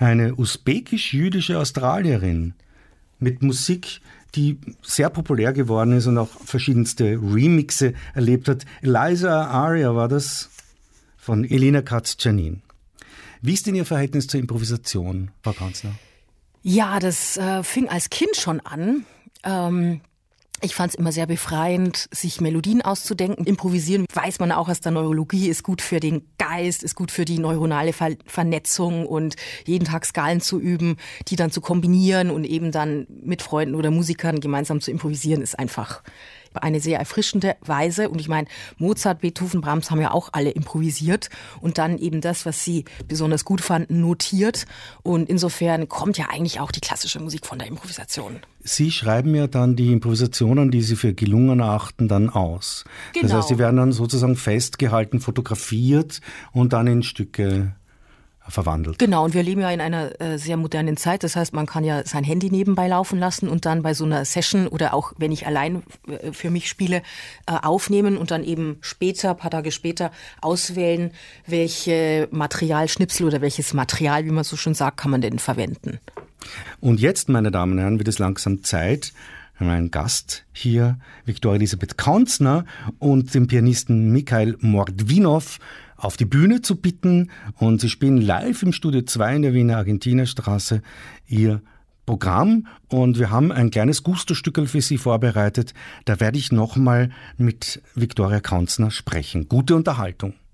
eine usbekisch-jüdische Australierin mit Musik, die sehr populär geworden ist und auch verschiedenste Remixe erlebt hat. Eliza Aria war das von Elena Katz-Janin. Wie ist denn Ihr Verhältnis zur Improvisation, Frau Kanzler? Ja, das fing als Kind schon an. Ich fand es immer sehr befreiend, sich Melodien auszudenken. Improvisieren, weiß man auch aus der Neurologie, ist gut für den Geist, ist gut für die neuronale Vernetzung und jeden Tag Skalen zu üben, die dann zu kombinieren und eben dann mit Freunden oder Musikern gemeinsam zu improvisieren, ist einfach eine sehr erfrischende Weise. Und ich meine, Mozart, Beethoven, Brahms haben ja auch alle improvisiert und dann eben das, was sie besonders gut fanden, notiert. Und insofern kommt ja eigentlich auch die klassische Musik von der Improvisation. Sie schreiben ja dann die Improvisationen, die Sie für gelungen erachten, dann aus. Genau. Das heißt, sie werden dann sozusagen festgehalten, fotografiert und dann in Stücke verwandelt. Genau, und wir leben ja in einer sehr modernen Zeit. Das heißt, man kann ja sein Handy nebenbei laufen lassen und dann bei so einer Session oder auch, wenn ich allein für mich spiele, aufnehmen und dann eben später, ein paar Tage später, auswählen, welche Materialschnipsel oder welches Material, wie man so schön sagt, kann man denn verwenden. Und jetzt, meine Damen und Herren, wird es langsam Zeit, mein Gast hier, Viktoria Elisabeth Kanzner und den Pianisten Mikhail Mordwinow auf die Bühne zu bitten. Und sie spielen live im Studio 2 in der Wiener Argentinerstraße ihr Programm. Und wir haben ein kleines Gusto-Stückel für Sie vorbereitet. Da werde ich nochmal mit Viktoria Kanzner sprechen. Gute Unterhaltung.